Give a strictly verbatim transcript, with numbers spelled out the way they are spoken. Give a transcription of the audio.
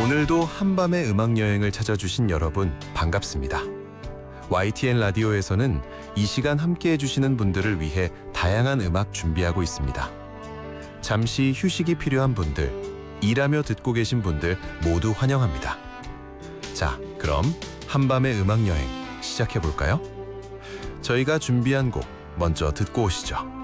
오늘도 한밤의 음악여행을 찾아주신 여러분 반갑습니다. 와이티엔 라디오에서는 이 시간 함께해 주시는 분들을 위해 다양한 음악 준비하고 있습니다. 잠시 휴식이 필요한 분들, 일하며 듣고 계신 분들 모두 환영합니다. 자, 그럼 한밤의 음악여행 시작해 볼까요? 저희가 준비한 곡 먼저 듣고 오시죠.